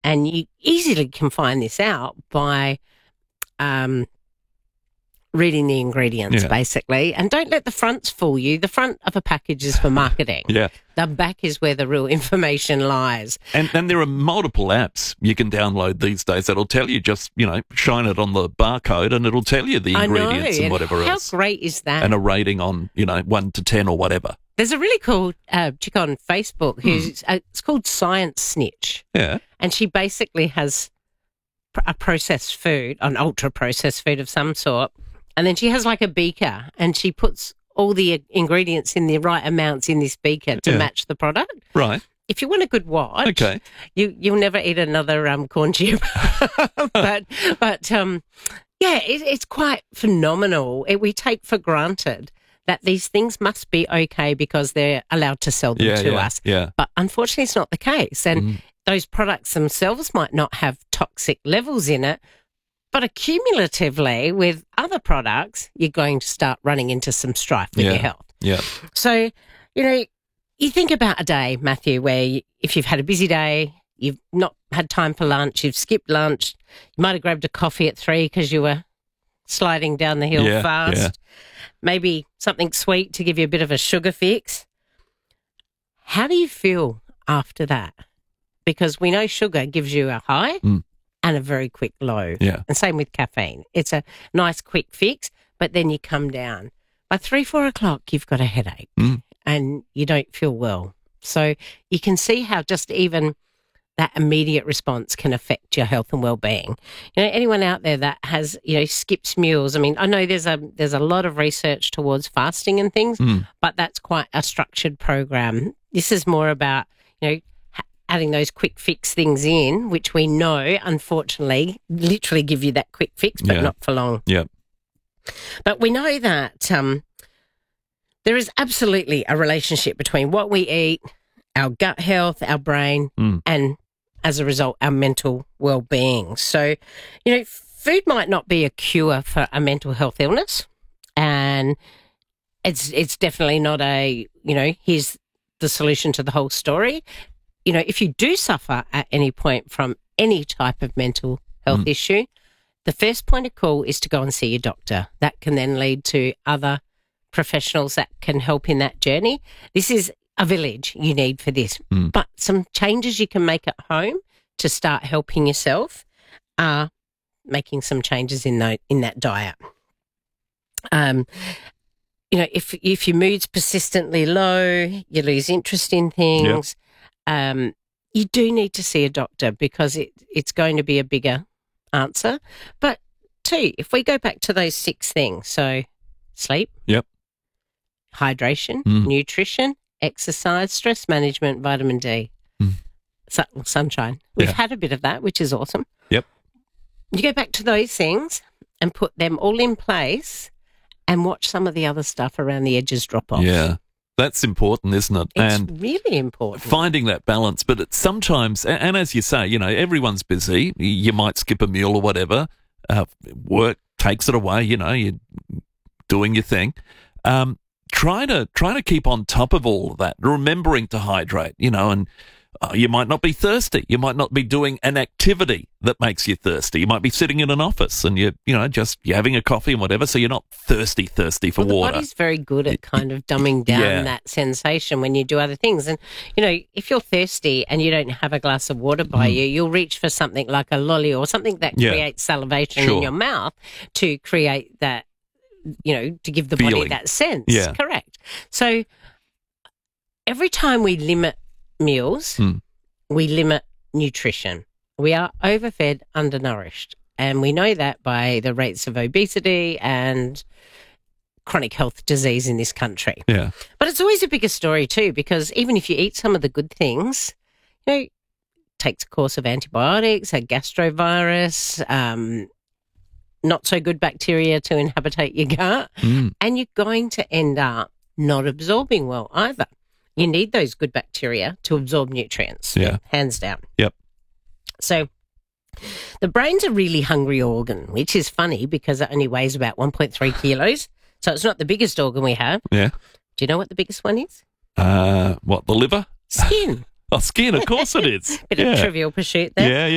And you easily can find this out by reading the ingredients, basically. And don't let the fronts fool you. The front of a package is for marketing. The back is where the real information lies. And there are multiple apps you can download these days that'll tell you, just, shine it on the barcode and it'll tell you the ingredients and whatever else. How great is that? And a rating on, 1 to 10 or whatever. There's a really cool chick on Facebook who's it's called Science Snitch. Yeah. And she basically has a processed food, an ultra-processed food of some sort, and then she has like a beaker and she puts all the ingredients in the right amounts in this beaker to match the product. Right. If you want a good watch, you'll never eat another corn chip. but it's quite phenomenal. We take for granted that these things must be okay because they're allowed to sell them to us. Yeah. But unfortunately, it's not the case. And those products themselves might not have toxic levels in it, but accumulatively with other products, you're going to start running into some strife with your health. Yeah. So, you think about a day, Matthew, where if you've had a busy day, you've not had time for lunch, you've skipped lunch, you might have grabbed a coffee at 3 because you were sliding down the hill fast, maybe something sweet to give you a bit of a sugar fix. How do you feel after that? Because we know sugar gives you a high and a very quick low. Yeah. And same with caffeine. It's a nice quick fix, but then you come down. By 3, 4 o'clock, you've got a headache and you don't feel well. So you can see how just even that immediate response can affect your health and well-being. Anyone out there that has, skips meals. I mean, I know there's a lot of research towards fasting and things, but that's quite a structured program. This is more about, adding those quick fix things in, which we know, unfortunately, literally give you that quick fix, but not for long. Yeah. But we know that there is absolutely a relationship between what we eat, our gut health, our brain, and as a result, our mental well-being. So, food might not be a cure for a mental health illness, and it's definitely not here's the solution to the whole story. If you do suffer at any point from any type of mental health issue, the first point of call is to go and see your doctor. That can then lead to other professionals that can help in that journey. This is a village you need for this. But some changes you can make at home to start helping yourself are making some changes in that diet. If your mood's persistently low, you lose interest in things. You do need to see a doctor because it's going to be a bigger answer. But 2, if we go back to those 6 things, so sleep, hydration, nutrition, exercise, stress management, vitamin D, sunshine. We've had a bit of that, which is awesome. Yep. You go back to those things and put them all in place and watch some of the other stuff around the edges drop off. Yeah. That's important, isn't it? It's really important. Finding that balance. But it's sometimes, and as you say, everyone's busy. You might skip a meal or whatever. Work takes it away, you're doing your thing. Try to keep on top of all of that, remembering to hydrate, and you might not be thirsty. You might not be doing an activity that makes you thirsty. You might be sitting in an office and you're having a coffee and whatever, so you're not thirsty for water. The body's very good at kind of dumbing down that sensation when you do other things. And, if you're thirsty and you don't have a glass of water by you, you'll reach for something like a lolly or something that creates salivation in your mouth to create that, to give the body that sense. Yeah. Correct. So every time we limit meals, we limit nutrition. We are overfed, undernourished, and we know that by the rates of obesity and chronic health disease in this country. Yeah. But it's always a bigger story too, because even if you eat some of the good things, takes a course of antibiotics, a gastrovirus, not so good bacteria to inhabitate your gut, and you're going to end up not absorbing well either. You need those good bacteria to absorb nutrients, hands down. Yep. So the brain's a really hungry organ, which is funny because it only weighs about 1.3 kilos. So it's not the biggest organ we have. Yeah. Do you know what the biggest one is? The liver? Skin. Skin, of course it is. Bit of Trivial Pursuit there. Yeah,